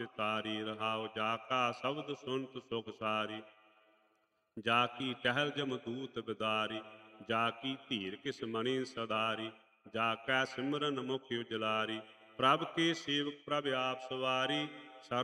ਤਾਰੀ ਰਹਾਉ। ਜਾ ਕਾ ਸ਼ਬਦ ਸੁਨਤ ਸੁਖ ਸਾਰੀ, ਜਾ ਕੀ ਟਹਿਲ ਜਮਦੂਤ ਬਿਦਾਰੀ, ਜਾ ਕੀ ਧੀਰ ਕਿਸ ਮਣੀ ਸਦਾਰੀ, ਜਾ ਕੈ ਸਿਮਰਨ ਮੁਖ ਉਜਲਾਰੀ। ਪ੍ਰਭ ਕੇ ਸੇਵਕ ਪ੍ਰਭ ਆਪ ਸਵਾਰੀ,